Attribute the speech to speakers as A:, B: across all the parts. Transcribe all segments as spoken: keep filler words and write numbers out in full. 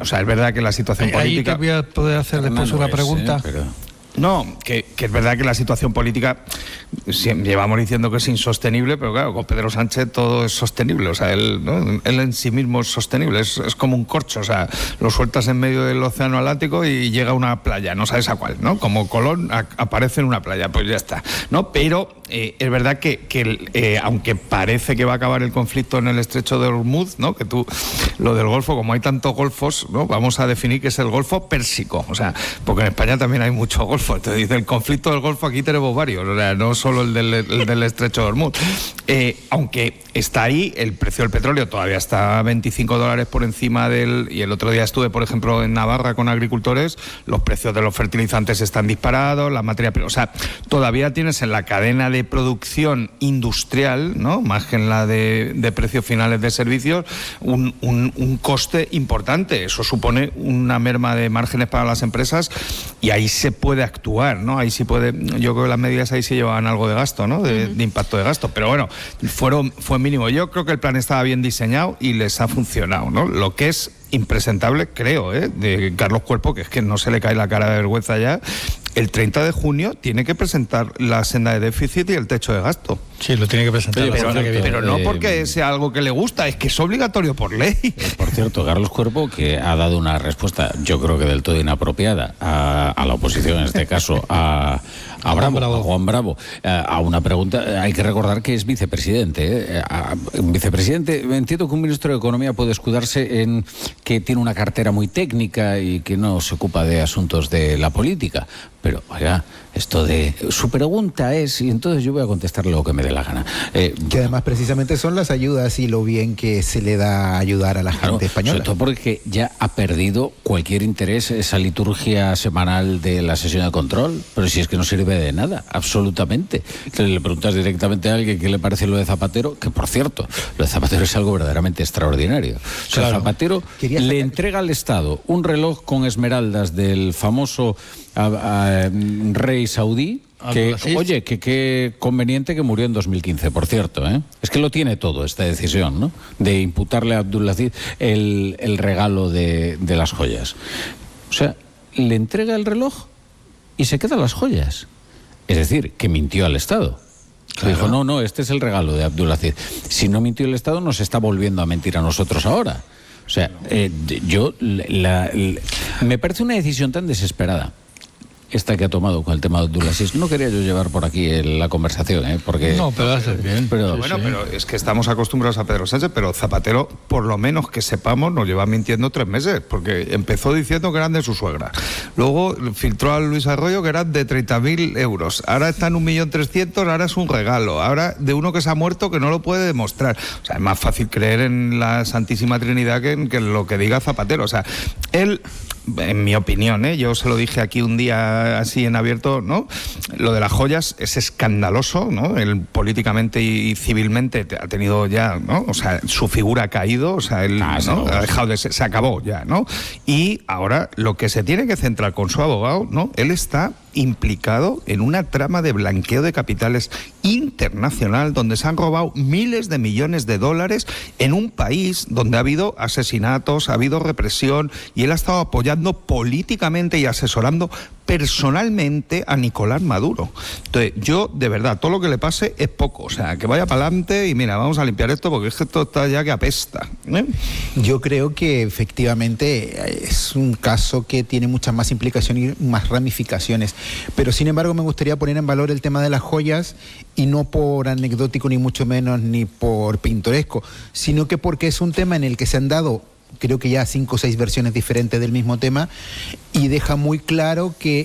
A: o sea, es verdad que la situación
B: ahí
A: política...
B: Ahí te voy a poder hacer después una
A: es,
B: pregunta.
A: ¿eh? Pero... No, que, que es verdad que la situación política llevamos diciendo que es insostenible, pero claro, con Pedro Sánchez todo es sostenible, o sea, él, ¿no? él en sí mismo es sostenible, es, es como un corcho, o sea, lo sueltas en medio del océano Atlántico y llega a una playa, no sabes a cuál, ¿no? Como Colón a, aparece en una playa, pues ya está, ¿no? Pero eh, es verdad que, que eh, aunque parece que va a acabar el conflicto en el estrecho de Hormuz, ¿no? Que tú, lo del Golfo, como hay tantos golfos, ¿no? Vamos a definir que es el Golfo Pérsico, o sea, porque en España también hay mucho golfo. Te dice, el conflicto del Golfo aquí tenemos varios, o sea, no solo el del, el del estrecho de Hormuz. Eh, aunque está ahí, el precio del petróleo todavía está a veinticinco dólares por encima del... Y el otro día estuve, por ejemplo, en Navarra con agricultores, los precios de los fertilizantes están disparados, la materia prima... O sea, todavía tienes en la cadena de producción industrial, ¿no? Más que en la de, de precios finales de servicios, un, un, un coste importante. Eso supone una merma de márgenes para las empresas y ahí se puede actuar, ¿no? Ahí sí puede, yo creo que las medidas ahí sí llevaban algo de gasto, ¿no? De, uh-huh. de impacto de gasto, pero bueno, fueron, fue mínimo. Yo creo que el plan estaba bien diseñado y les ha funcionado, ¿no? Lo que es impresentable, creo, ¿eh? De Carlos Cuerpo, que es que no se le cae la cara de vergüenza ya, el treinta de junio tiene que presentar la senda de déficit y el techo de gasto.
B: Sí, lo tiene que presentar.
A: Pero,
B: la semana
A: pero,
B: que viene.
A: pero no porque sea algo que le gusta, es que es obligatorio por ley.
C: Por cierto, Carlos Cuerpo, que ha dado una respuesta, yo creo que del todo inapropiada, a, a la oposición, en este caso, a, a, Bravo, Bravo. a Juan Bravo, a, a una pregunta. Hay que recordar que es vicepresidente. ¿eh? A, un vicepresidente, entiendo que un ministro de Economía puede escudarse en que tiene una cartera muy técnica y que no se ocupa de asuntos de la política. Pero, oiga, esto de... Su pregunta es, y entonces yo voy a contestarle lo que me dé la gana. Eh,
D: que además precisamente son las ayudas y lo bien que se le da a ayudar a la claro, gente española.
C: Sobre todo porque ya ha perdido cualquier interés esa liturgia semanal de la sesión de control, pero si es que no sirve de nada, absolutamente. Que le preguntas directamente a alguien qué le parece lo de Zapatero, que por cierto, lo de Zapatero es algo verdaderamente extraordinario. O sea, claro. Zapatero Quería le entrega al Estado un reloj con esmeraldas del famoso a, a, rey saudí, que, oye, que qué conveniente que murió en dos mil quince, por cierto, ¿eh? Es que lo tiene todo esta decisión, ¿no? De imputarle a Abdulaziz el, el regalo de, de las joyas. O sea, le entrega el reloj y se quedan las joyas. Es decir, que mintió al Estado. Claro. Dijo, no, no, este es el regalo de Abdulaziz. Si no mintió el Estado, nos está volviendo a mentir a nosotros ahora. O sea, eh, yo, la, la, me parece una decisión tan desesperada esta que ha tomado con el tema de Abdulaziz. No quería yo llevar por aquí el, la conversación, ¿eh? Porque...
B: No, pero haces bien.
A: Pero,
B: sí,
A: bueno,
B: sí.
A: pero es que estamos acostumbrados a Pedro Sánchez, pero Zapatero, por lo menos que sepamos, nos lleva mintiendo tres meses, porque empezó diciendo que eran de su suegra. Luego filtró a Luis Arroyo que eran de treinta mil euros. Ahora está en un millón trescientos, ahora es un regalo. Ahora de uno que se ha muerto que no lo puede demostrar. O sea, es más fácil creer en la Santísima Trinidad que en, que en lo que diga Zapatero. O sea, él... En mi opinión, ¿eh? Yo se lo dije aquí un día así en abierto, ¿no? Lo de las joyas es escandaloso, ¿no? Él políticamente y civilmente ha tenido ya, ¿no? O sea, su figura ha caído, o sea, él ah, ¿no? ha dejado de ser, se acabó ya, ¿no? Y ahora lo que se tiene que centrar con su abogado, ¿no? Él está implicado en una trama de blanqueo de capitales internacional donde se han robado miles de millones de dólares en un país donde ha habido asesinatos, ha habido represión y él ha estado apoyando políticamente y asesorando personalmente a Nicolás Maduro. Entonces, yo, de verdad, todo lo que le pase es poco. O sea, que vaya para adelante y mira, vamos a limpiar esto porque es que esto está ya que apesta, ¿eh?
D: Yo creo que efectivamente es un caso que tiene muchas más implicaciones y más ramificaciones. Pero, sin embargo, me gustaría poner en valor el tema de las joyas y no por anecdótico, ni mucho menos, ni por pintoresco, sino que porque es un tema en el que se han dado creo que ya cinco o seis versiones diferentes del mismo tema y deja muy claro que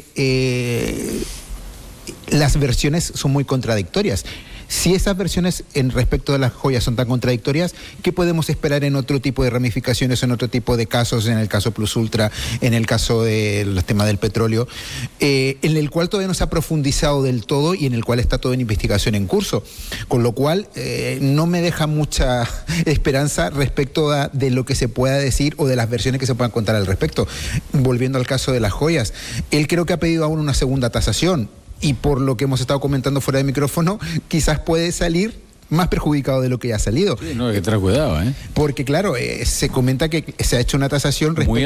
D: eh, las versiones son muy contradictorias. Si esas versiones en respecto de las joyas son tan contradictorias, ¿qué podemos esperar en otro tipo de ramificaciones, en otro tipo de casos, en el caso Plus Ultra, en el caso del tema del petróleo, eh, en el cual todavía no se ha profundizado del todo y en el cual está todo en investigación en curso? Con lo cual, eh, no me deja mucha esperanza respecto a, de lo que se pueda decir o de las versiones que se puedan contar al respecto. Volviendo al caso de las joyas, él creo que ha pedido aún una segunda tasación. Y por lo que hemos estado comentando fuera de micrófono, quizás puede salir más perjudicado de lo que ya ha salido.
C: Sí, no, hay que tener cuidado, ¿eh?
D: Porque, claro, eh, se comenta que se ha hecho una tasación respecto